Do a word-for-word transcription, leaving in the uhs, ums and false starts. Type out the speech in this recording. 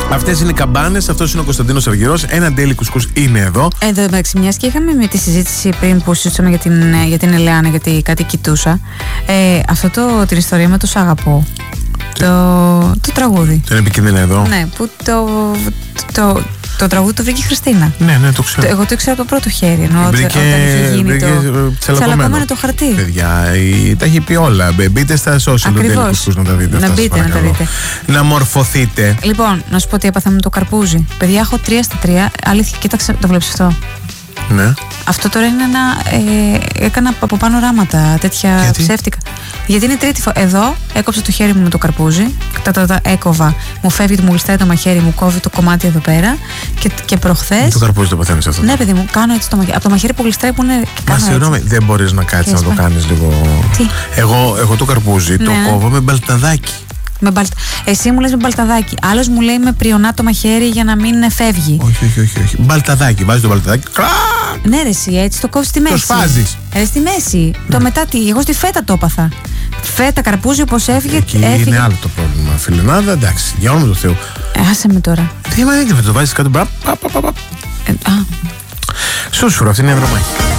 Αυτές είναι οι καμπάνες, αυτός είναι ο Κωνσταντίνος Αργυρός. Ένα Daily Κουσκούς είναι εδώ. Εδώ εντάξει, μιας και είχαμε με τη συζήτηση πριν που συζητούσαμε για την, για την Ελεάνα, γιατί κάτι κοιτούσα. Ε, αυτό το, την ιστορία με το Σ' αγαπώ. Το, το τραγούδι. Το είναι επικίνδυνο εδώ. Ναι, που το, το, το, το τραγούδι το βρήκε η Χριστίνα. Ναι, ναι, το ξέρω. Το, εγώ το ήξερα από το πρώτο χέρι. Ενώ Βρήκε, όταν είχε γίνει βρήκε το τσαλακωμένο το χαρτί. Παιδιά, η, τα έχει πει όλα. Μπείτε στα social του Daily Κουσκούς να τα δείτε. Να αυτά, μπείτε, να τα δείτε. Να μορφωθείτε. Λοιπόν, να σου πω τι έπαθα με το καρπούζι. Παιδιά, έχω τρία στα τρία. Αλήθεια, κοίταξε, το βλέπεις αυτό. Ναι. Αυτό τώρα είναι ένα. Ε, έκανα από πάνω ράματα τέτοια. Γιατί? Ψεύτικα. Γιατί είναι τρίτη φορά. Εδώ έκοψα το χέρι μου με το καρπούζι. Τα, τα, τα έκοβα. Μου φεύγει, μου γλιστράει το μαχαίρι, μου κόβει το κομμάτι εδώ πέρα. Και, και προχθές. Το καρπούζι το παθαίνεις αυτό. Ναι, παιδί μου, κάνω έτσι το μαχαίρι. Από το μαχαίρι που γλιστράει που είναι. Μα συγγνώμη, δεν μπορείς να κάτσεις να το κάνεις λίγο. Τι? Εγώ, εγώ το καρπούζι ναι. το κόβω με μπαλταδάκι. Με μπαλ... Εσύ μου λες με μπαλταδάκι. Άλλος μου λέει με πριονά το μαχαίρι για να μην φεύγει. Όχι, όχι, όχι. όχι. Μπαλταδάκι. Βάζεις το μπαλταδάκι. Ναι, ρε, εσύ έτσι το κόβεις στη μέση. Το σφάζεις. Ρε, στη μέση. Ναι. Το μετά τι. Εγώ στη φέτα το έπαθα. Φέτα, καρπούζι, όπως έφυγε. Εκεί έφυγε. Είναι άλλο το πρόβλημα. Φιλενάδα, εντάξει. Για όνομα του Θεού. Ε, άσε με τώρα. Τι μα έγινε, το βάζεις κάτω. Πα, πα, πα, πα. Ε, α. Σούσουρο, αυτή είναι η Ευρωμάχη.